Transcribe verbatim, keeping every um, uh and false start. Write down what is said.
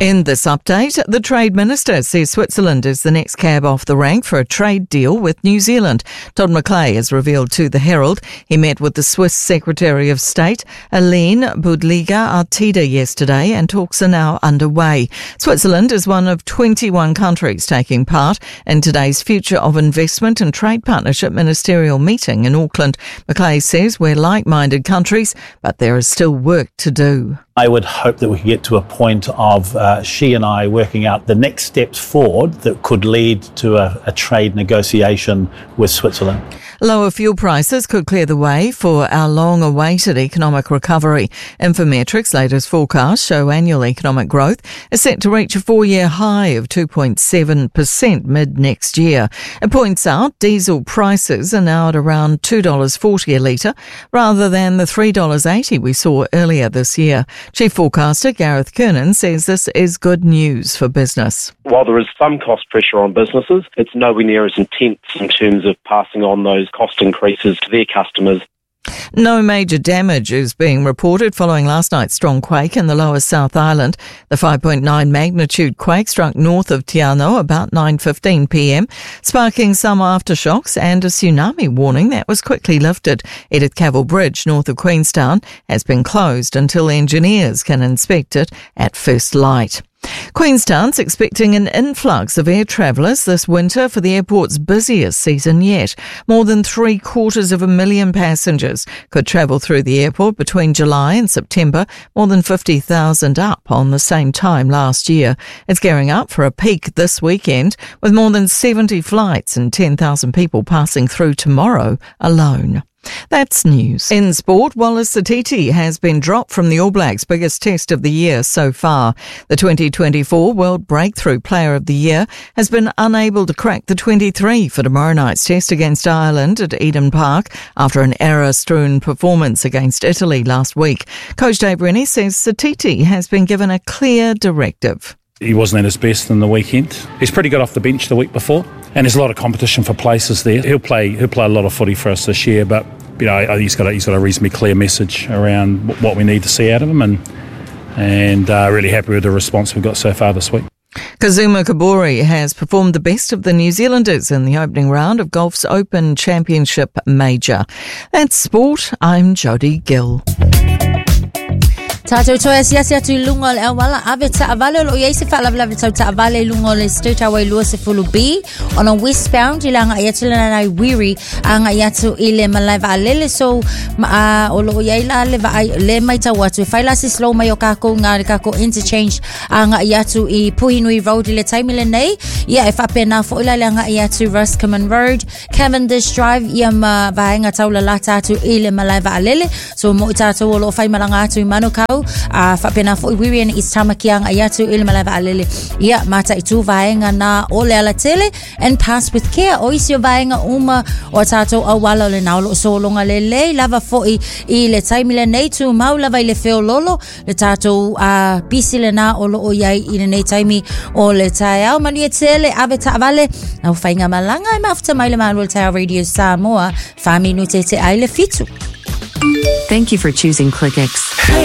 In this update, the Trade Minister says Switzerland is the next cab off the rank for a trade deal with New Zealand. Todd McClay has revealed to the Herald he met with the Swiss Secretary of State, Aline Budliger-Artida, yesterday, and talks are now underway. Switzerland is one of twenty-one countries taking part in today's Future of Investment and Trade Partnership ministerial meeting in Auckland. McClay says we're like-minded countries, but there is still work to do. I would hope that we can get to a point of uh, she and I working out the next steps forward that could lead to a, a trade negotiation with Switzerland. Lower fuel prices could clear the way for our long-awaited economic recovery. Infometrics' latest forecasts show annual economic growth is set to reach a four-year high of two point seven percent mid-next year. It points out diesel prices are now at around two dollars forty a litre, rather than the three dollars eighty we saw earlier this year. Chief forecaster Gareth Kernan says this is good news for business. While there is some cost pressure on businesses, it's nowhere near as intense in terms of passing on those cost increases to their customers. No major damage is being reported following last night's strong quake in the lower South Island. The five point nine magnitude quake struck north of Te Anau about nine fifteen p.m, sparking some aftershocks and a tsunami warning that was quickly lifted. Edith Cavell Bridge, north of Queenstown, has been closed until engineers can inspect it at first light. Queenstown's expecting an influx of air travellers this winter for the airport's busiest season yet. More than three quarters of a million passengers could travel through the airport between July and September, more than fifty thousand up on the same time last year. It's gearing up for a peak this weekend with more than seventy flights and ten thousand people passing through tomorrow alone. That's news. In sport, Wallace Satiti has been dropped from the All Blacks' biggest test of the year so far. The twenty twenty-four World Breakthrough Player of the Year has been unable to crack the twenty-three for tomorrow night's test against Ireland at Eden Park after an error-strewn performance against Italy last week. Coach Dave Rennie says Satiti has been given a clear directive. He wasn't at his best in the weekend. He's pretty good off the bench the week before, and there's a lot of competition for places there. He'll play he'll play a lot of footy for us this year, but you know I think he's got a, he's got a reasonably clear message around what we need to see out of him, and and uh, really happy with the response we've got so far this week. Kazuma Kabori has performed the best of the New Zealanders in the opening round of golf's Open Championship Major. That's sport. I'm Jodie Gill. Tato toa siasi atu lungo le awala ave ta avale lo yesi fa lavla ta ta avale lungo le state away lo se fulu B on a westbound ilanga yatu na wiri anga yatu ile malaiva alele so uh, o lo yaila le va le mai ta watu faila si slow mai o kako ngari kako interchange anga yatu I Puhinui Road le taimile nei ia e fa pena fo ila anga yatu Roscommon Road Cavendish Drive ia ma vaenga taula lata atu ile malaiva alele so mo tato lo fai malanga atu manuka a fa pena fo wiri en istamakiang ayatu il malava alele ia mata itu vaenga na ole ala tele and pass with care o isio vaenga uma o tato awala le naulo so longa le le lava fo I le taimile nei tu mau lava le feo lolo le tato a pisile na olo o yai I nei taimi o le taiao mani tele ave ta vale na fainga malanga I mafta mai le manual tau radio Samoa fami no te te ai le fitu. Thank you for choosing ClickX.